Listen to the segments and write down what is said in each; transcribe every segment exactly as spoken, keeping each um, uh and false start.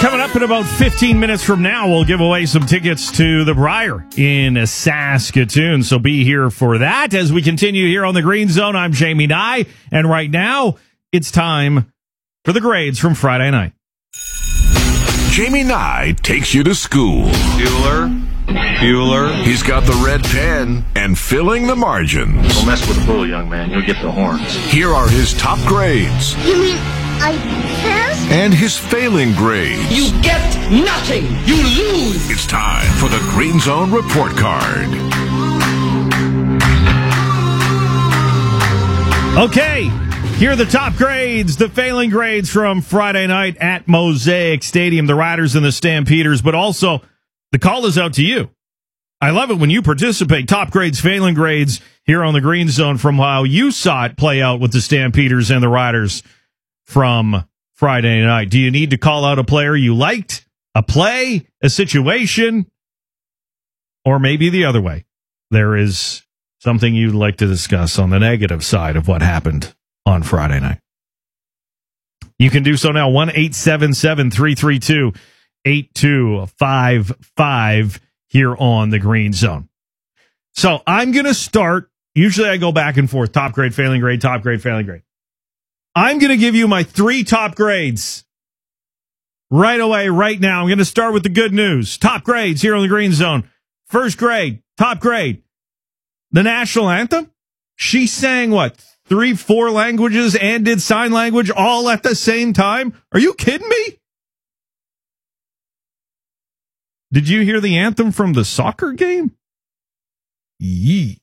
Coming up in about fifteen minutes from now, we'll give away some tickets to the Briar in Saskatoon. So be here for that as we continue here on the Green Zone. I'm Jamie Nye, and right now it's time for the grades from Friday night. Jamie Nye takes you to school. Bueller, Bueller. He's got the red pen and filling the margins. Don't mess with the bull, young man. You'll get the horns. Here are his top grades. You mean I passed? And his failing grades. You get nothing. You lose. It's time for the Green Zone Report Card. Okay, here are the top grades, the failing grades from Friday night at Mosaic Stadium, the Riders and the Stampeders, but also the call is out to you. I love it when you participate. Top grades, failing grades here on the Green Zone from how you saw it play out with the Stampeders and the Riders from Friday night. Do you need to call out a player you liked, a play, a situation, or maybe the other way? There is something you'd like to discuss on the negative side of what happened on Friday night. You can do so now. one eight seven seven, three three two, eight two five five here on the Green Zone. So I'm going to start. Usually I go back and forth. Top grade, failing grade, top grade, failing grade. I'm going to give you my three top grades right away, right now. I'm going to start with the good news. Top grades here on the Green Zone. First grade, top grade. The national anthem. She sang what? Three, four languages and did sign language all at the same time? Are you kidding me? Did you hear the anthem from the soccer game? Yee.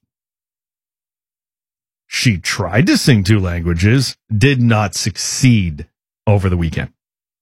She tried to sing two languages, did not succeed over the weekend.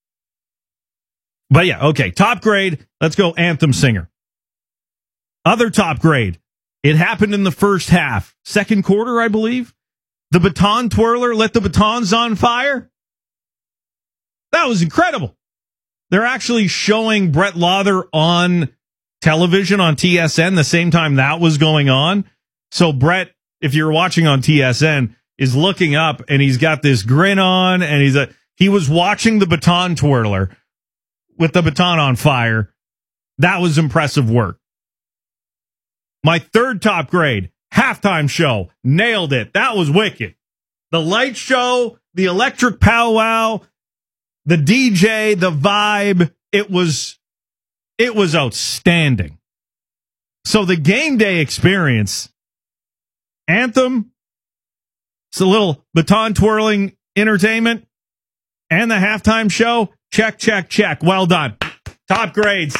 But yeah, okay, top grade. Let's go anthem singer. Other top grade. It happened in the first half. Second quarter, I believe. The baton twirler lit the batons on fire. That was incredible. They're actually showing Brett Lauther on television on T S N the same time that was going on. So Brett, if you're watching on T S N, is looking up and he's got this grin on and he's a, he was watching the baton twirler with the baton on fire. That was impressive work. My third top grade, halftime show, nailed it. That was wicked. The light show, the electric powwow, the D J, the vibe, it was, it was outstanding. So the game day experience, anthem, it's a little baton twirling entertainment, and the halftime show, check, check, check. Well done. Top grades.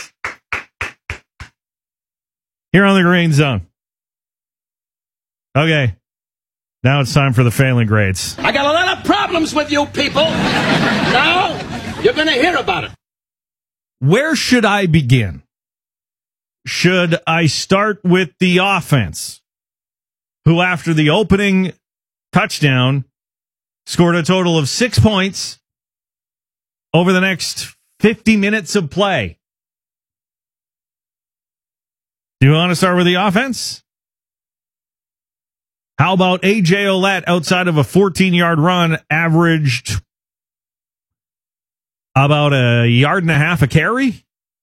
Here on the Green Zone. Okay. Now it's time for the failing grades. I got a lot of problems with you people. Now you're going to hear about it. Where should I begin? Should I start with the offense, who after the opening touchdown scored a total of six points over the next fifty minutes of play? Do you want to start with the offense? How about A J Ouellette outside of a fourteen-yard run averaged about a yard and a half a carry?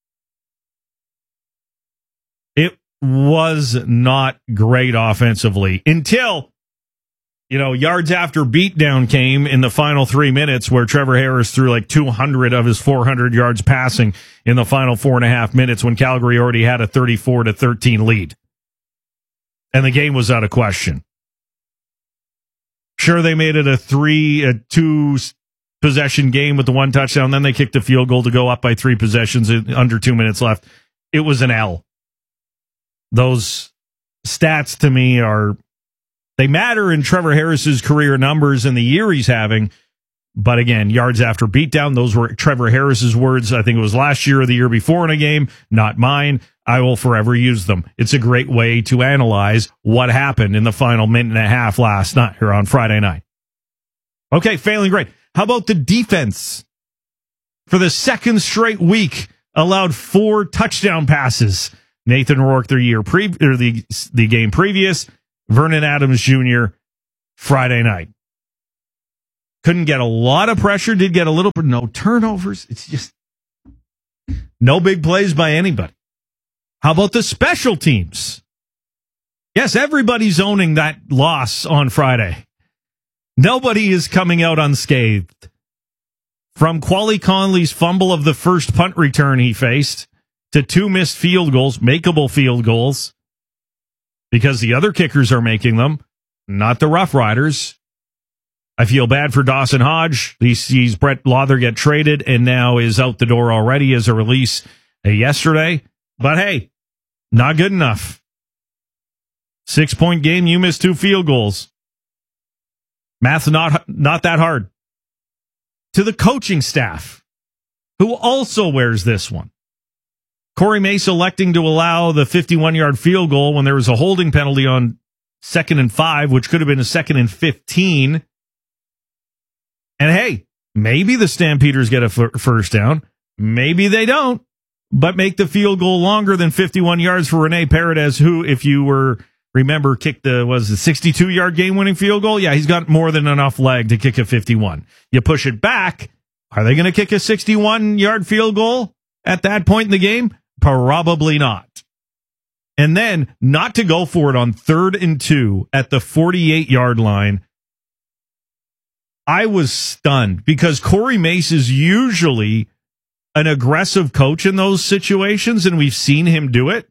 It was not great offensively until, you know, yards after beatdown came in the final three minutes where Trevor Harris threw like two hundred of his four hundred yards passing in the final four and a half minutes when Calgary already had a thirty-four to thirteen lead. And the game was out of question. Sure, they made it a three, a two possession game with the one touchdown. Then they kicked a field goal to go up by three possessions under two minutes left. It was an L. Those stats to me are, they matter in Trevor Harris's career numbers and the year he's having. But again, yards after beatdown, those were Trevor Harris's words. I think it was last year or the year before in a game, not mine. I will forever use them. It's a great way to analyze what happened in the final minute and a half last night here on Friday night. Okay, failing grade. How about the defense? For the second straight week, allowed four touchdown passes. Nathan Rourke, the year pre or the the game previous. Vernon Adams Junior Friday night. Couldn't get a lot of pressure. Did get a little, but no turnovers. It's just No big plays by anybody. How about the special teams? Yes, everybody's owning that loss on Friday. Nobody is coming out unscathed. From Quali Conley's fumble of the first punt return he faced to two missed field goals, makeable field goals, because the other kickers are making them, not the Rough Riders. I feel bad for Dawson Hodge. He sees Brett Lawther get traded and now is out the door already as a release uh, yesterday. But hey, not good enough. Six-point game, you missed two field goals. Math's not, not that hard. To the coaching staff, who also wears this one. Corey Mace electing to allow the fifty-one-yard field goal when there was a holding penalty on second and five, which could have been a second and fifteen. And hey, maybe the Stampeders get a f- first down. Maybe they don't, but make the field goal longer than fifty-one yards for Rene Paredes, who, if you were... Remember, kicked the, was the sixty-two-yard game-winning field goal? Yeah, he's got more than enough leg to kick a fifty-one. You push it back. Are they going to kick a sixty-one-yard field goal at that point in the game? Probably not. And then not to go for it on third and two at the forty-eight-yard line. I was stunned because Corey Mace is usually an aggressive coach in those situations, and we've seen him do it.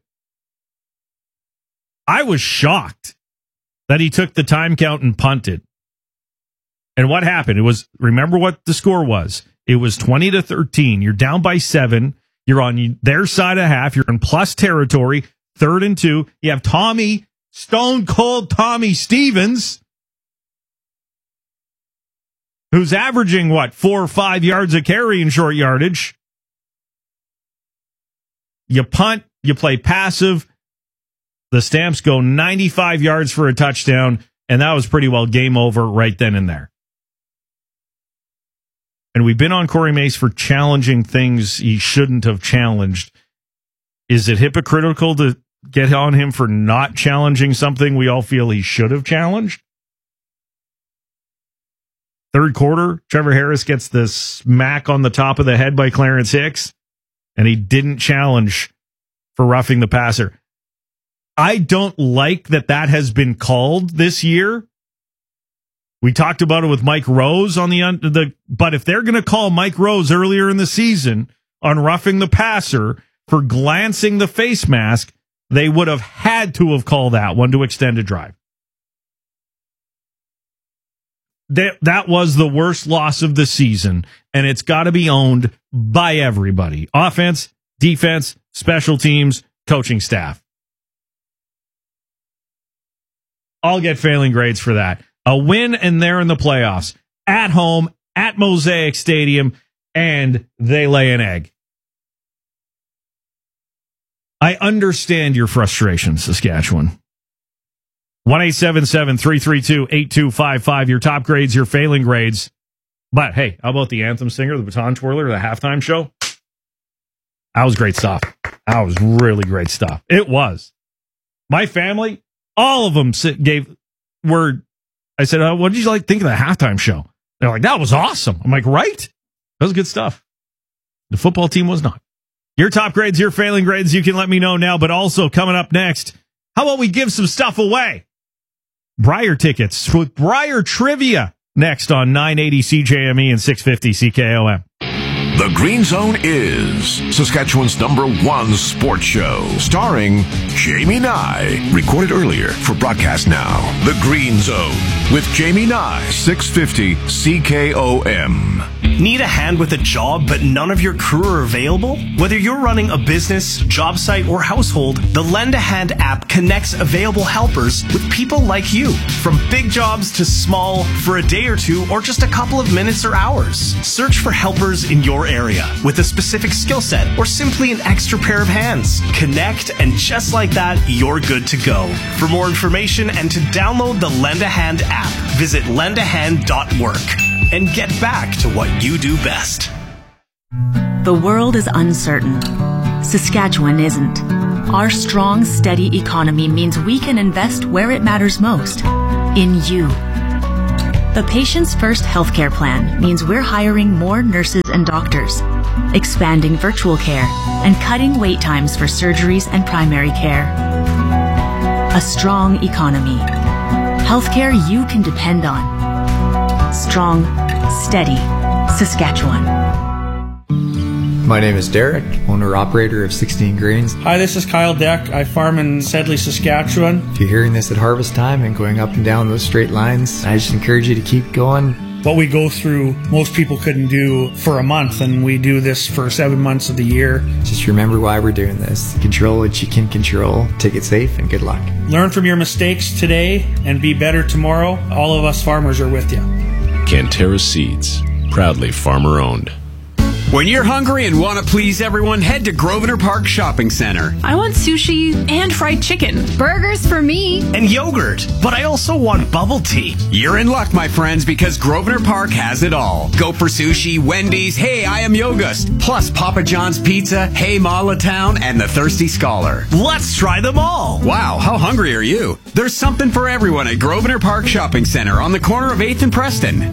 I was shocked that he took the time count and punted. And what happened? It was, remember what the score was. It was twenty to thirteen. You're down by seven. You're on their side of half. You're in plus territory. Third and two. You have Tommy, Stone Cold Tommy Stevens, who's averaging, what, four or five yards a carry in short yardage. You punt. You play passive. The Stamps go ninety-five yards for a touchdown, and that was pretty well game over right then and there. And we've been on Corey Mace for challenging things he shouldn't have challenged. Is it hypocritical to get on him for not challenging something we all feel he should have challenged? Third quarter, Trevor Harris gets the smack on the top of the head by Clarence Hicks, and he didn't challenge for roughing the passer. I don't like that that has been called this year. We talked about it with Mike Rose on the, the but if they're going to call Mike Rose earlier in the season on roughing the passer for glancing the face mask, they would have had to have called that one to extend a drive. That, that was the worst loss of the season, and it's got to be owned by everybody. Offense, defense, special teams, coaching staff. I'll get failing grades for that. A win and they're in the playoffs. At home, at Mosaic Stadium, and they lay an egg. I understand your frustration, Saskatchewan. one eight seven seven, three three two, eight two five five. Your top grades, your failing grades. But hey, how about the anthem singer, the baton twirler, the halftime show? That was great stuff. That was really great stuff. It was. My family... All of them gave word. I said, oh, what did you like think of the halftime show? They're like, that was awesome. I'm like, right? That was good stuff. The football team was not. Your top grades, your failing grades, you can let me know now. But also coming up next, how about we give some stuff away? Briar tickets with Briar Trivia next on nine eighty C J M E and six fifty C K O M. The Green Zone is Saskatchewan's number one sports show, starring Jamie Nye. Recorded earlier for broadcast now. The Green Zone with Jamie Nye, six fifty C K O M. Need a hand with a job, but none of your crew are available? Whether you're running a business, job site, or household, the Lend a Hand app connects available helpers with people like you. From big jobs to small, for a day or two, or just a couple of minutes or hours. Search for helpers in your area with a specific skill set or simply an extra pair of hands. Connect, and just like that, you're good to go. For more information and to download the Lend a Hand app, visit lend a hand dot work. And get back to what you do best. The world is uncertain. Saskatchewan isn't. Our strong, steady economy means we can invest where it matters most, in you. The Patients First Healthcare Plan means we're hiring more nurses and doctors, expanding virtual care, and cutting wait times for surgeries and primary care. A strong economy. Healthcare you can depend on. Strong, steady, Saskatchewan. My name is Derek, owner-operator of sixteen Grains. Hi, this is Kyle Deck. I farm in Sedley, Saskatchewan. If you're hearing this at harvest time and going up and down those straight lines, I just encourage you to keep going. What we go through, most people couldn't do for a month, and we do this for seven months of the year. Just remember why we're doing this. Control what you can control. Take it safe, and good luck. Learn from your mistakes today and be better tomorrow. All of us farmers are with you. Canterra Seeds, proudly farmer-owned. When you're hungry and want to please everyone, head to Grosvenor Park Shopping Center. I want sushi and fried chicken. Burgers for me. And yogurt. But I also want bubble tea. You're in luck, my friends, because Grosvenor Park has it all. Go for sushi, Wendy's, Hey, I Am Yogust, plus Papa John's Pizza, Hey Malatown, and the Thirsty Scholar. Let's try them all. Wow, how hungry are you? There's something for everyone at Grosvenor Park Shopping Center on the corner of eighth and Preston.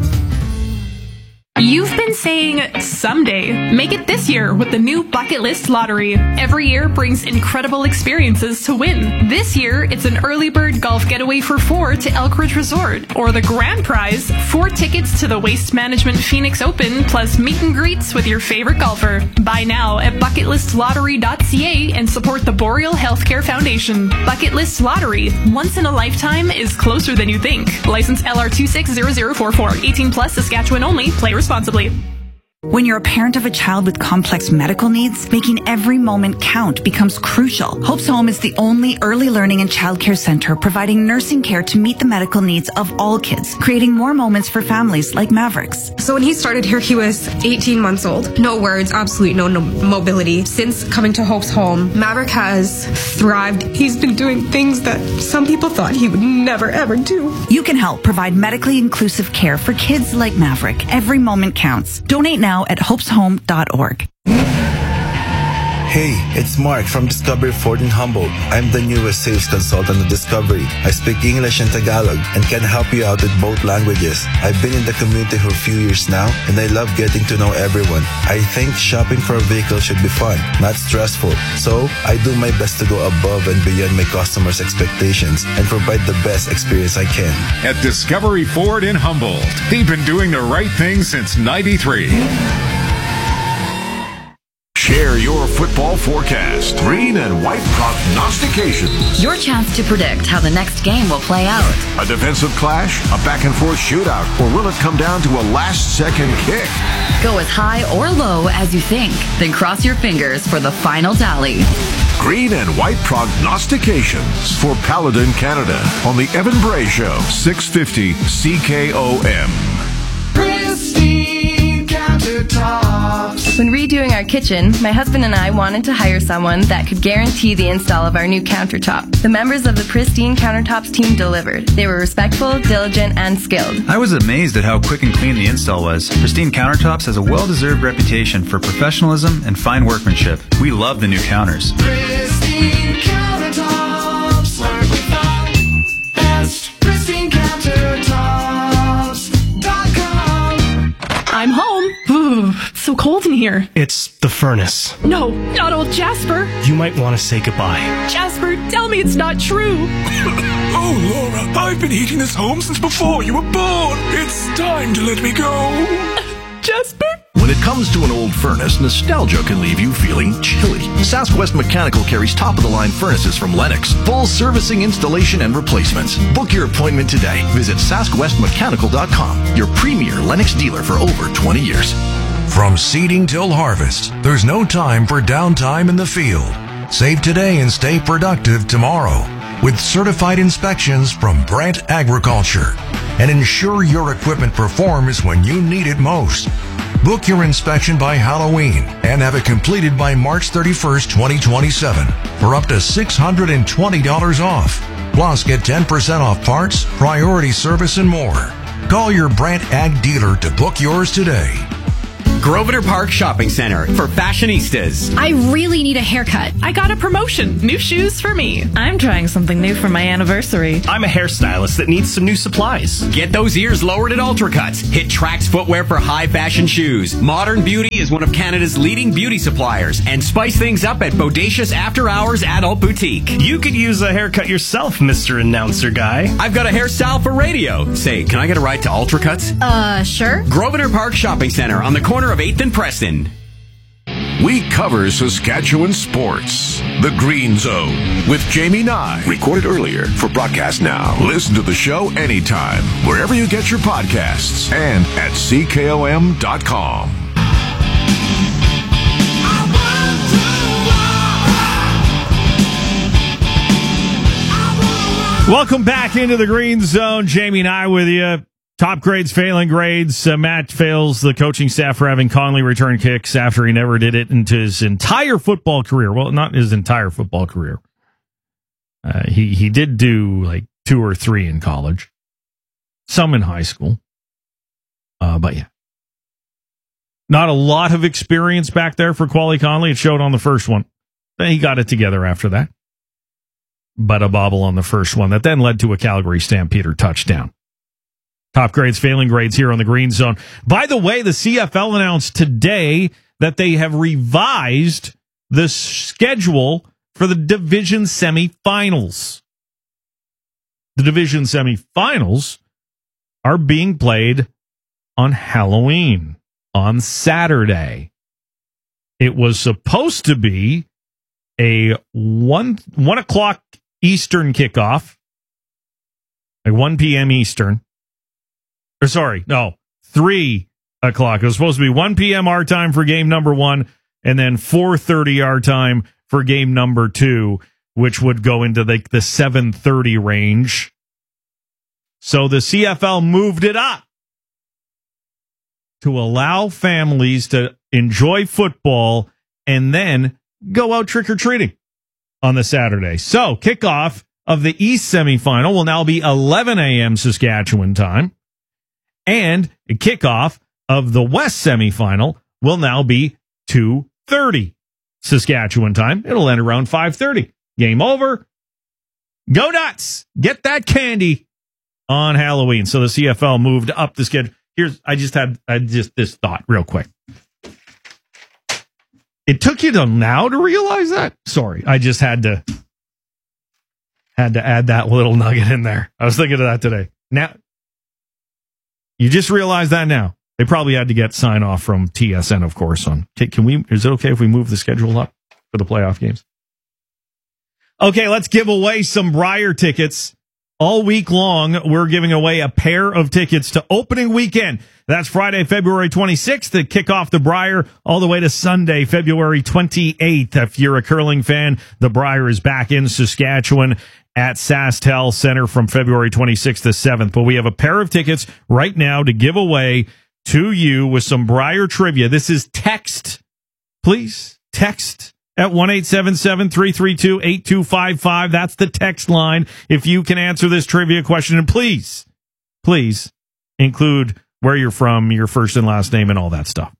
You've been saying someday. Make it this year with the new Bucket List Lottery. Every year brings incredible experiences to win. This year, it's an early bird golf getaway for four to Elk Ridge Resort. Or the grand prize, four tickets to the Waste Management Phoenix Open, plus meet and greets with your favorite golfer. Buy now at bucket list lottery dot c a and support the Boreal Healthcare Foundation. Bucket List Lottery. Once in a lifetime is closer than you think. License L R two six zero zero four four. eighteen plus, Saskatchewan only. Play responsibly. When you're a parent of a child with complex medical needs, making every moment count becomes crucial. Hope's Home is the only early learning and childcare center providing nursing care to meet the medical needs of all kids, creating more moments for families like Mavericks. So when he started here, he was eighteen months old. No words, absolutely no, no mobility. Since coming to Hope's Home, Maverick has thrived. He's been doing things that some people thought he would never, ever do. You can help provide medically inclusive care for kids like Maverick. Every moment counts. Donate now at hopes home dot org. Hey, it's Mark from Discovery Ford in Humboldt. I'm the newest sales consultant at Discovery. I speak English and Tagalog and can help you out with both languages. I've been in the community for a few years now, and I love getting to know everyone. I think shopping for a vehicle should be fun, not stressful. So, I do my best to go above and beyond my customers' expectations and provide the best experience I can. At Discovery Ford in Humboldt, they've been doing the right thing since ninety-three. Share your football forecast. Green and white prognostications. Your chance to predict how the next game will play out. A defensive clash, a back and forth shootout, or will it come down to a last second kick? Go as high or low as you think, then cross your fingers for the final tally. Green and white prognostications for Paladin Canada on the Evan Bray Show, six fifty C K O M. Pristine countertops. When redoing our kitchen, my husband and I wanted to hire someone that could guarantee the install of our new countertop. The members of the Pristine Countertops team delivered. They were respectful, diligent, and skilled. I was amazed at how quick and clean the install was. Pristine Countertops has a well-deserved reputation for professionalism and fine workmanship. We love the new counters. Pristine Countertops. Work without best. Pristine Countertops dot com. I'm home. Ooh, it's so cold in here. It's the furnace. No, not old Jasper. You might want to say goodbye. Jasper, tell me it's not true. Oh, Laura, I've been heating this home since before you were born. It's time to let me go. Jasper? When it comes to an old furnace, nostalgia can leave you feeling chilly. Sask West Mechanical carries top-of-the-line furnaces from Lennox. Full servicing, installation, and replacements. Book your appointment today. Visit sask west mechanical dot com, your premier Lennox dealer for over twenty years. From seeding till harvest, there's no time for downtime in the field. Save today and stay productive tomorrow with certified inspections from Brandt Agriculture. And ensure your equipment performs when you need it most. Book your inspection by Halloween and have it completed by March thirty-first, twenty twenty-seven for up to six hundred twenty dollars off. Plus, get ten percent off parts, priority service, and more. Call your Brandt Ag dealer to book yours today. Grosvenor Park Shopping Center for fashionistas. I really need a haircut. I got a promotion. New shoes for me. I'm trying something new for my anniversary. I'm a hairstylist that needs some new supplies. Get those ears lowered at Ultracuts. Hit Trax Footwear for high fashion shoes. Modern Beauty is one of Canada's leading beauty suppliers. And spice things up at Bodacious After Hours Adult Boutique. You could use a haircut yourself, Mister Announcer Guy. I've got a hairstyle for radio. Say, can I get a ride to Ultracuts? Uh, sure. Grosvenor Park Shopping Center on the corner of eighth and Preston. We cover Saskatchewan sports. The Green Zone with Jamie Nye. Recorded earlier for broadcast now. Listen to the show anytime, wherever you get your podcasts and at C K O M dot com. Welcome back into the Green Zone. Jamie Nye with you. Top grades, failing grades. Uh, Matt fails the coaching staff for having Conley return kicks after he never did it into his entire football career. Well, not his entire football career. Uh, he, he did do like two or three in college, some in high school. Uh, but yeah, not a lot of experience back there for Quali Conley. It showed on the first one. Then he got it together after that. But a bobble on the first one that then led to a Calgary Stampeder touchdown. Top grades, failing grades here on the Green Zone. By the way, the C F L announced today that they have revised the schedule for the division semifinals. The division semifinals are being played on Halloween, on Saturday. It was supposed to be a one, one o'clock Eastern kickoff, like one p.m. Eastern. Or sorry, no, three o'clock. It was supposed to be one p.m. our time for game number one, and then four thirty our time for game number two, which would go into the, the seven thirty range. So the C F L moved it up to allow families to enjoy football and then go out trick-or-treating on the Saturday. So kickoff of the East semifinal will now be eleven a.m. Saskatchewan time. And a kickoff of the West semifinal will now be two thirty Saskatchewan time. It'll end around five thirty. Game over. Go nuts. Get that candy on Halloween. So the C F L moved up the schedule. Here's, I just had I just this thought real quick. It took you till now to realize that? Sorry, I just had to had to add that little nugget in there. I was thinking of that today. Now, you just realized that now. They probably had to get sign off from T S N, of course. On can, can we? Is it okay if we move the schedule up for the playoff games? Okay, let's give away some Briar tickets all week long. We're giving away a pair of tickets to opening weekend. That's Friday, February twenty-sixth to kick off the Briar all the way to Sunday, February twenty-eighth. If you're a curling fan, the Briar is back in Saskatchewan at SaskTel Center from February twenty-sixth to seventh. But we have a pair of tickets right now to give away to you with some Briar trivia. This is text, please. Text at one eight seven seven, three three two, eight two five five. That's the text line. If you can answer this trivia question, and please, please include where you're from, your first and last name, and all that stuff.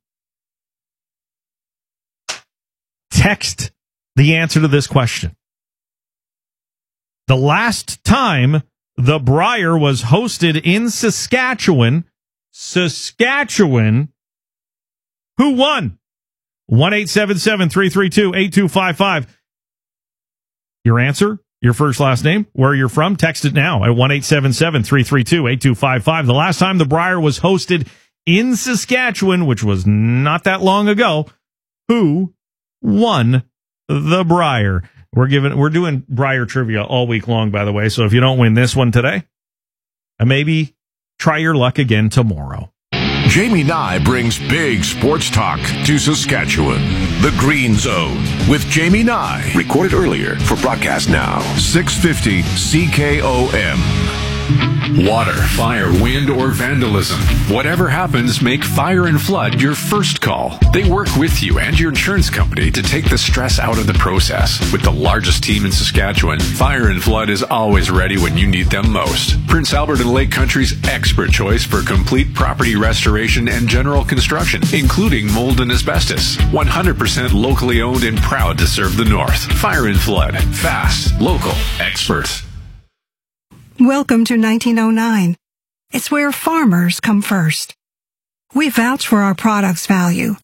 Text the answer to this question. The last time the Briar was hosted in Saskatchewan, Saskatchewan, who won? one eight seven seven, three three two, eight two five five. Your answer, your first, last name, where you're from, text it now at one eight seven seven, three three two, eight two five five. The last time the Briar was hosted in Saskatchewan, which was not that long ago, who won the Briar? We're giving, we're doing Briar trivia all week long, by the way. So if you don't win this one today, maybe try your luck again tomorrow. Jamie Nye brings big sports talk to Saskatchewan. The Green Zone with Jamie Nye. Recorded earlier for broadcast now. six fifty C K O M. Water, fire, wind, or vandalism. Whatever happens, make Fire and Flood your first call. They work with you and your insurance company to take the stress out of the process. With the largest team in Saskatchewan, Fire and Flood is always ready when you need them most. Prince Albert and Lake Country's expert choice for complete property restoration and general construction, including mold and asbestos. one hundred percent locally owned and proud to serve the North. Fire and Flood. Fast, local, expert. Welcome to nineteen oh nine. It's where farmers come first. We vouch for our product's value